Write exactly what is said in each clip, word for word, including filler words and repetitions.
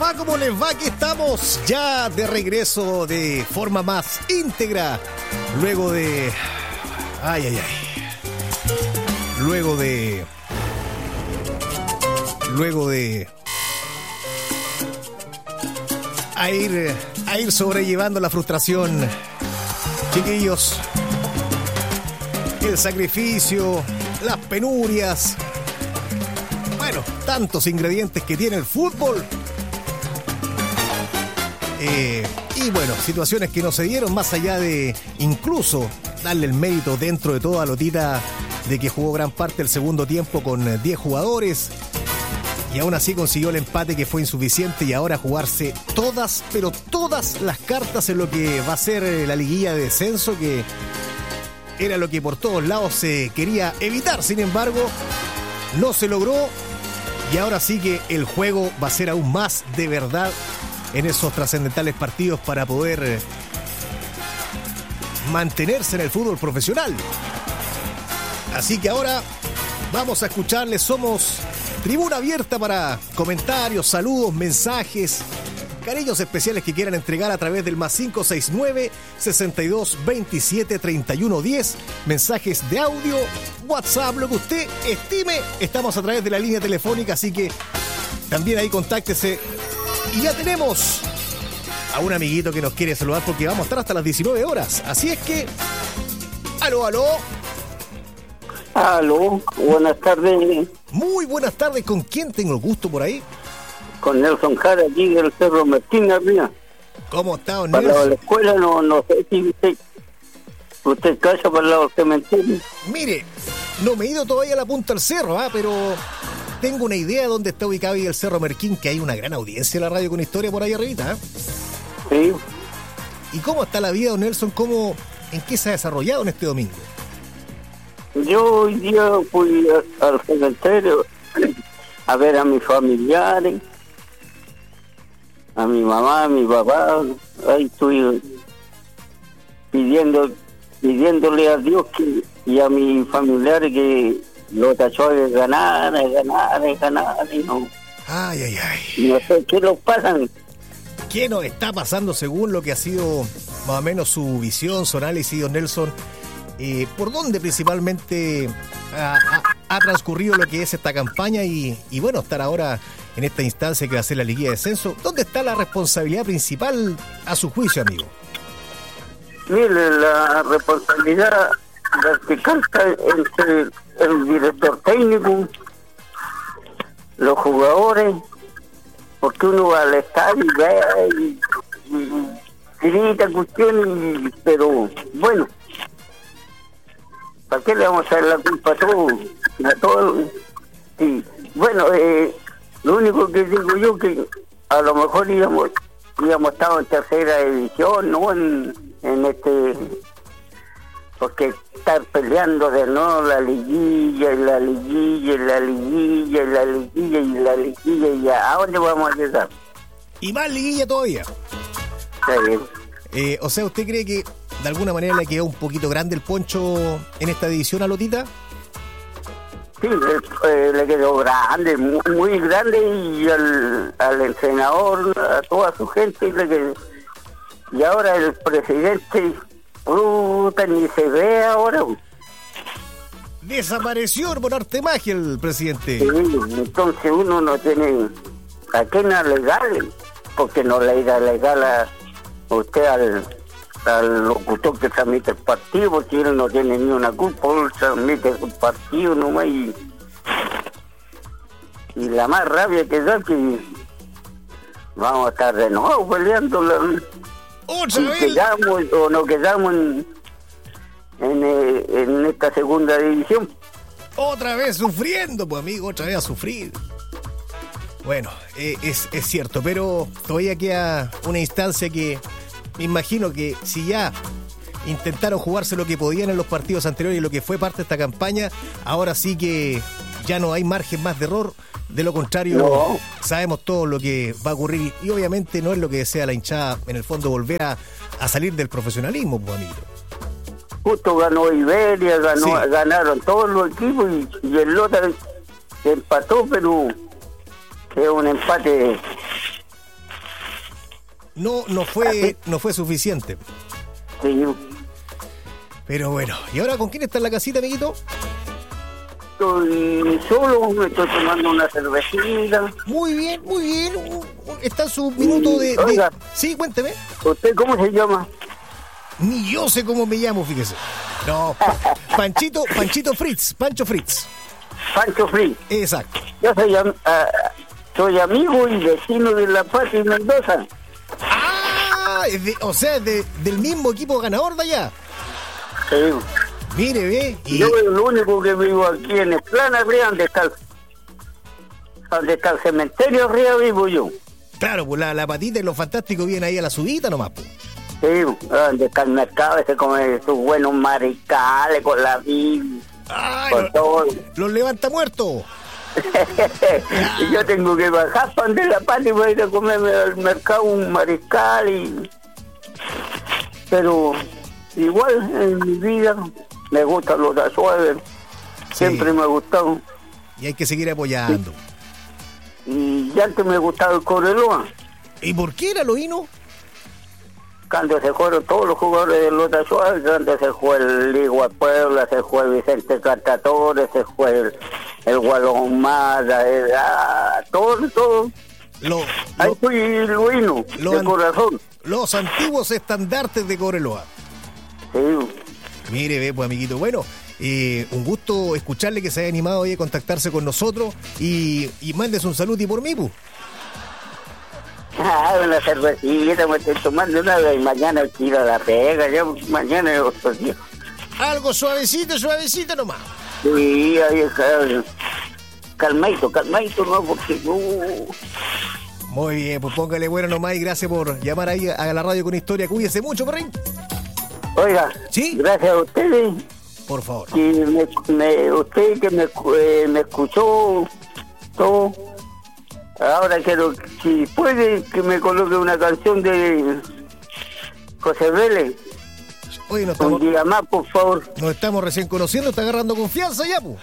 va? ¿Cómo les va? Aquí estamos ya de regreso de forma más íntegra. Luego de... Ay, ay, ay. Luego de... Luego de... A ir, a ir sobrellevando la frustración. Chiquillos. El sacrificio, las penurias. Bueno, tantos ingredientes que tiene el fútbol. Eh, y bueno, situaciones que no se dieron, más allá de incluso darle el mérito dentro de toda Lotita de que jugó gran parte del segundo tiempo con diez jugadores y aún así consiguió el empate, que fue insuficiente, y ahora jugarse todas, pero todas las cartas en lo que va a ser la liguilla de descenso, que era lo que por todos lados se quería evitar. Sin embargo, no se logró, y ahora sí que el juego va a ser aún más de verdad en esos trascendentales partidos para poder mantenerse en el fútbol profesional. Así que ahora vamos a escucharles. Somos tribuna abierta para comentarios, saludos, mensajes, cariños especiales que quieran entregar a través del más cinco seis nueve, sesenta y dos, veintisiete, treinta y uno, diez. Mensajes de audio, WhatsApp, lo que usted estime. Estamos a través de la línea telefónica, así que también ahí contáctese. Y ya tenemos a un amiguito que nos quiere saludar, porque vamos a estar hasta las diecinueve horas. Así es que... ¡Aló, aló! Aló, buenas tardes. Muy buenas tardes. ¿Con quién tengo el gusto por ahí? Con Nelson Jara, aquí del Cerro Martín, arriba. ¿Cómo está, don Para Nelson? la escuela, no, no sé si usted, usted calla para el lado del cementerio. Mire, no me he ido todavía a la punta del cerro, ¿ah? Pero tengo una idea de dónde está ubicado ahí el Cerro Merquín, que hay una gran audiencia en la radio con historia por ahí arribita, ¿eh? Sí. ¿Y cómo está la vida, don Nelson? ¿Cómo, en qué se ha desarrollado en este domingo? Yo hoy día fui a, al cementerio a ver a mis familiares, a mi mamá, a mi papá. Ahí estoy pidiendo, pidiéndole a Dios que, y a mis familiares que lo tachó de ganar, de ganar, de ganar, y no, Ay, ay, ay. y no sé qué los pasan. ¿Qué nos está pasando según lo que ha sido más o menos su visión, su análisis, don Nelson? Eh, ¿Por dónde principalmente ha, ha, ha transcurrido lo que es esta campaña y, y bueno, estar ahora en esta instancia que va a ser la liguilla de descenso? ¿Dónde está la responsabilidad principal a su juicio, amigo? Mire, la responsabilidad vertical está entre el director técnico, los jugadores, porque uno va al estadio y ve y, y grita cuestiones, pero bueno, ¿para qué le vamos a dar la culpa a todos? A todos. Sí. Bueno, eh, lo único que digo yo que a lo mejor íbamos, íbamos estado en tercera división, ¿no? En, en este... Porque estar peleando de nuevo la liguilla, y la liguilla, y la liguilla, y la liguilla, y la liguilla, y ¿a dónde vamos a llegar? Y más liguilla todavía. Sí. Eh, o sea, ¿usted cree que de alguna manera le quedó un poquito grande el poncho en esta división a Lotita? Sí, eh, le quedó grande, muy, muy grande, y al, al entrenador, a toda su gente, le quedó. Y ahora el presidente, puta, ni se ve ahora. Desapareció por arte magia el presidente. Sí, entonces uno no tiene a quién alegarle, porque no le da legal a usted al, al locutor que transmite el partido, porque él no tiene ni una culpa, él transmite el partido nomás, y, y la más rabia que da que vamos a estar de nuevo peleando la, ¡Otra y vez! quedamos o no quedamos en, en, eh, en esta segunda división. Otra vez sufriendo, pues amigo, otra vez a sufrir. Bueno, eh, es, es cierto, pero todavía queda una instancia que me imagino que si ya intentaron jugarse lo que podían en los partidos anteriores y lo que fue parte de esta campaña, ahora sí que ya no hay margen más de error. De lo contrario, No. sabemos todo lo que va a ocurrir y obviamente no es lo que desea la hinchada, en el fondo, volver a, a salir del profesionalismo, pues amigo. Justo ganó Iberia, ganó, Sí. ganaron todos los equipos, y, y el Lota empató, pero es un empate no, no fue, no fue suficiente. Sí. Pero bueno, ¿y ahora con quién está en la casita, amiguito? Estoy solo, me estoy tomando una cervecita. Muy bien, muy bien. Está en su minuto de, de... Oiga. Sí, cuénteme. ¿Usted cómo se llama? Ni yo sé cómo me llamo, fíjese. No, pa- Panchito, Panchito Fritz, Pancho Fritz. Pancho Fritz. Exacto. Yo soy, am- ah, soy amigo y vecino de La Paz y Mendoza. Ah, es de- o sea, de, del mismo equipo ganador de allá. Sí. Mire, ve. Y, Yo lo único que vivo aquí en el plan arriba, donde está el, donde está el cementerio arriba vivo yo. claro, pues la, la patita y los fantásticos vienen ahí a la subida nomás, pues. Sí, donde está el mercado, ese come sus buenos mariscales con la Biblia, Ay, con los, todo. los levanta muertos. Y yo tengo que bajar para donde La Paz y voy a ir a comerme al mercado un mariscal y... Pero igual en mi vida me gustan los azuaves, siempre me ha gustado. Y hay que seguir apoyando. Y ya antes me gustaba el Cobreloa. ¿Y por qué era lo hino? Cuando se fueron todos los jugadores de Lota Suárez, cuando se fue el Ligua Puebla, se fue Vicente Cartatore, se fue el, el Gualón Mada, el, ah, todo, todo. Lo, Ahí lo- fui Luino, lo de an- corazón. los antiguos estandartes de Cobreloa. Sí. Mire, ve, pues, amiguito. Bueno, eh, un gusto escucharle que se haya animado hoy a contactarse con nosotros y, y mandes un saludo y por mí, pues. Ah, una cervecita, me estoy tomando una y mañana quiero la pega, ya mañana es otro día. Algo suavecito, suavecito nomás. Sí, ahí está. Calmadito, calmadito, no, porque... Uh, Muy bien, pues póngale bueno nomás y gracias por llamar ahí a la radio con historia. Cuídese mucho, perrín. oiga, ¿Sí? gracias a ustedes. Por favor. Que me, me- usted que me, escu- eh, me escuchó todo, ahora quiero, si puede, que me coloque una canción de José Vélez, Oye, nos un estamos, día más, por favor. nos estamos recién conociendo, está agarrando confianza ya, pues.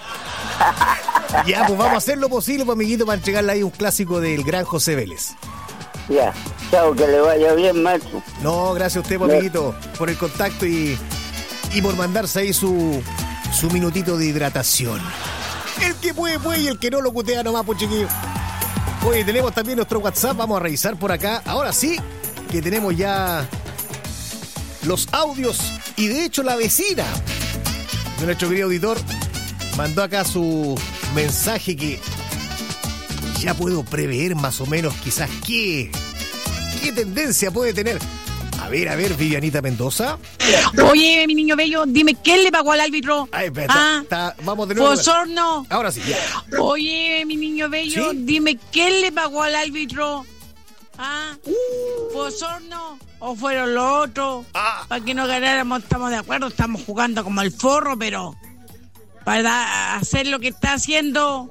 Ya, pues vamos a hacer lo posible, pues, amiguito, para entregarle ahí un clásico del gran José Vélez. Ya, chao, que le vaya bien, macho. No, gracias a usted, pues, amiguito, por el contacto y, y por mandarse ahí su, su minutito de hidratación. El que puede, puede, y el que no lo cutea nomás, pues, chiquillo. Oye, tenemos también nuestro WhatsApp, vamos a revisar por acá. Ahora sí, que tenemos ya los audios y de hecho la vecina de nuestro querido auditor mandó acá su mensaje que ya puedo prever más o menos quizás qué, qué tendencia puede tener. A ver, a ver, Vivianita Mendoza. Oye, mi niño bello, dime, ¿qué le pagó al árbitro? Ay, espera, Ah, está- está- vamos de nuevo. Fosorno. Ahora sí, ya. Oye, mi niño bello, ¿Sí? dime, ¿qué le pagó al árbitro? Ah, Fosorno o fueron los otros. Ah. Para que no ganáramos, estamos de acuerdo, estamos jugando como el forro, pero para hacer lo que está haciendo.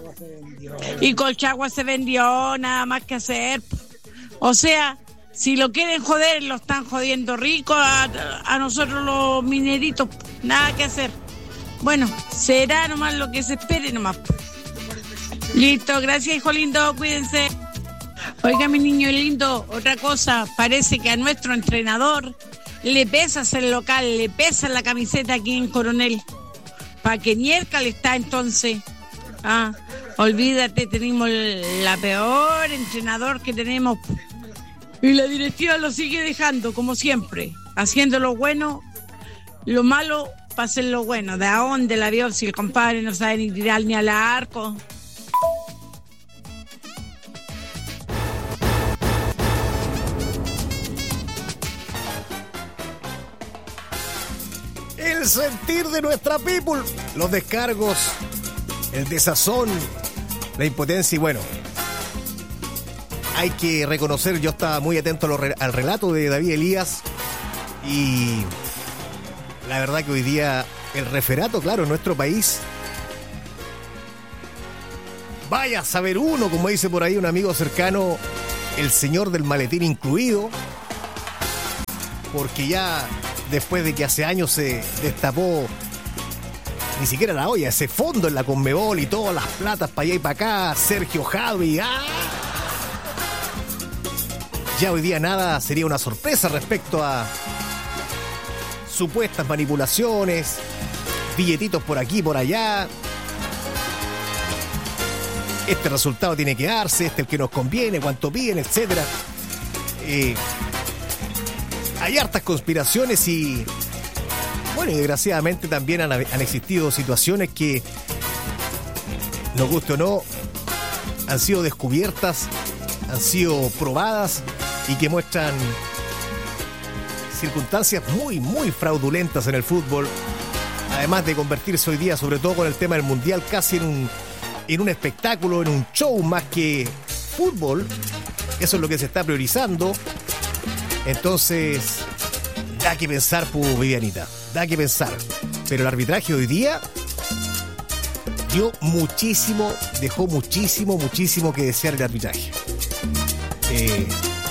Y Colchagua se vendió, nada más que hacer. O sea, si lo quieren joder, lo están jodiendo rico a, a nosotros los mineritos, nada que hacer. Bueno, será nomás lo que se espere nomás. Listo, gracias, hijo lindo, cuídense. Oiga, mi niño lindo, otra cosa, parece que a nuestro entrenador le pesa ser local, le pesa la camiseta aquí en Coronel. ¿Para qué miércoles está entonces? Ah, olvídate, tenemos la peor entrenador que tenemos. Y la directiva lo sigue dejando, como siempre, haciendo lo bueno, lo malo para hacer lo bueno. ¿De dónde la vio si el compadre no sabe ni tirar ni al arco? El sentir de nuestra people, los descargos, el desazón, la impotencia y bueno, hay que reconocer, yo estaba muy atento a lo re- al relato de David Elías y la verdad que hoy día el referato, claro, en nuestro país, vaya a saber uno, como dice por ahí un amigo cercano, el señor del maletín incluido, porque ya después de que hace años se destapó ni siquiera la olla, ese fondo en la Conmebol y todas las platas para allá y para acá, Sergio Javi, ¡ah! Ya hoy día nada sería una sorpresa respecto a supuestas manipulaciones, billetitos por aquí, por allá. Este resultado tiene que darse, este es el que nos conviene, cuánto piden, etcétera. Eh, hay hartas conspiraciones y, bueno, y desgraciadamente también han, han existido situaciones que, nos guste o no, han sido descubiertas, han sido probadas y que muestran circunstancias muy, muy fraudulentas en el fútbol, además de convertirse hoy día, sobre todo con el tema del Mundial, casi en un, en un espectáculo, en un show más que fútbol. Eso es lo que se está priorizando. Entonces, da que pensar, pues, Vivianita, da que pensar. Pero el arbitraje hoy día dio muchísimo, dejó muchísimo, muchísimo que desear el arbitraje. Eh,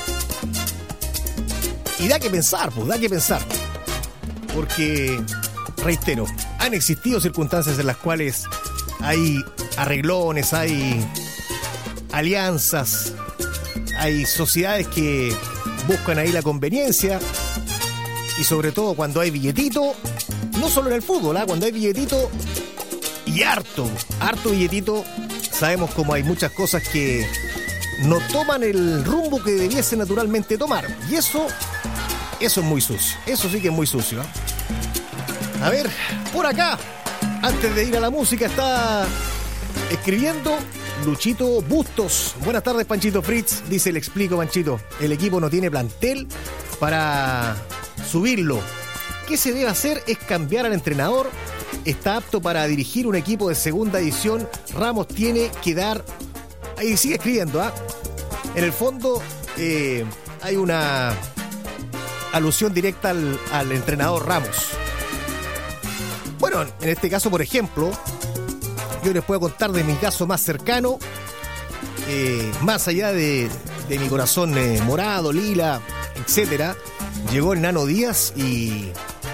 y da que pensar, pues, da que pensar. Porque, reitero, han existido circunstancias en las cuales hay arreglones, hay alianzas, hay sociedades que buscan ahí la conveniencia, y sobre todo cuando hay billetito, no solo en el fútbol, ¿eh? Cuando hay billetito y harto, harto billetito, sabemos como hay muchas cosas que no toman el rumbo que debiese naturalmente tomar, y eso, eso es muy sucio, eso sí que es muy sucio, ¿eh? A ver, por acá, antes de ir a la música, está escribiendo Luchito Bustos. Buenas tardes, Panchito Fritz. Dice, le explico, Panchito, el equipo no tiene plantel para subirlo. ¿Qué se debe hacer? Es cambiar al entrenador. Está apto para dirigir un equipo de segunda división. Ramos tiene que dar... Ahí sigue escribiendo, ¿ah? ¿eh? En el fondo eh, hay una alusión directa al, al entrenador Ramos. Bueno, en este caso, por ejemplo, yo les puedo contar de mi caso más cercano, eh, más allá de, de mi corazón eh, morado, lila, etcétera. Llegó el Nano Díaz y,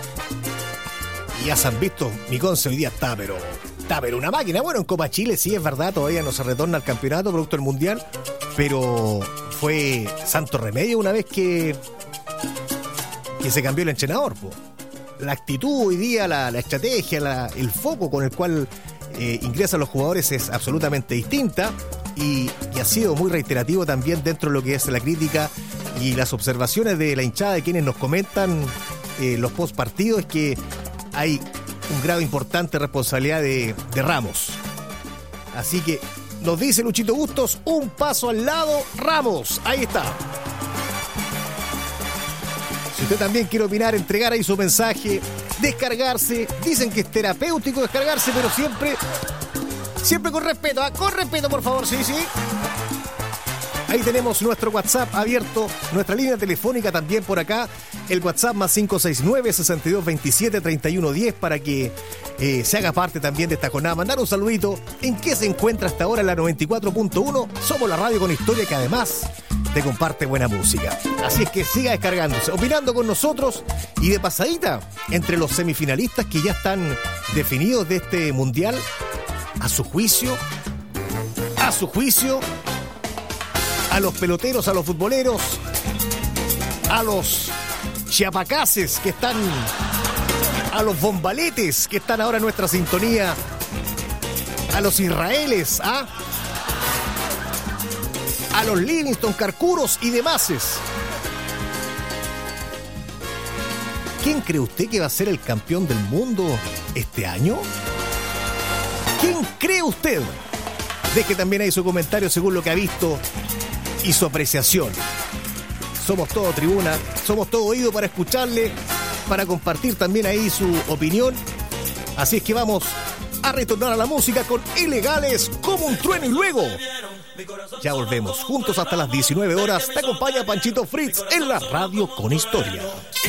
y ya se han visto, mi Conce hoy día está, pero está, pero una máquina. Bueno, en Copa Chile sí es verdad, todavía no se retorna al campeonato producto del Mundial, pero fue santo remedio una vez que, que se cambió el entrenador, po. La actitud hoy día, la, la estrategia, la, el foco con el cual eh, ingresan los jugadores es absolutamente distinta, y, y ha sido muy reiterativo también dentro de lo que es la crítica y las observaciones de la hinchada, de quienes nos comentan eh, los post partidos, es que hay un grado importante de responsabilidad de, de Ramos. Así que nos dice Luchito Bustos, un paso al lado, Ramos, ahí está. Si usted también quiere opinar, entregar ahí su mensaje, descargarse. Dicen que es terapéutico descargarse, pero siempre, siempre con respeto, ¿eh? Con respeto, por favor, sí, sí. Ahí tenemos nuestro WhatsApp abierto, nuestra línea telefónica también por acá, el WhatsApp más cinco seis nueve, sesenta y dos veintisiete, treinta y uno diez, para que eh, se haga parte también de esta jornada. Mandar un saludito. ¿En qué se encuentra hasta ahora la noventa y cuatro punto uno? Somos la radio con historia que además te comparte buena música. Así es que siga descargándose, opinando con nosotros, y de pasadita, entre los semifinalistas que ya están definidos de este mundial, a su juicio, a su juicio, a los peloteros, a los futboleros, a los chiapacases que están, a los bombaletes que están ahora en nuestra sintonía, a los israeles, ¿ah? a los Livingston, Carcuros y demases. ¿Quién cree usted que va a ser el campeón del mundo este año? ¿Quién cree usted? Deje también ahí su comentario según lo que ha visto y su apreciación. Somos todo tribuna, somos todo oído para escucharle, para compartir también ahí su opinión. Así es que vamos a retornar a la música con Ilegales, como un trueno, y luego ya volvemos juntos hasta las diecinueve horas. Te acompaña Panchito Fritz en la radio con historia.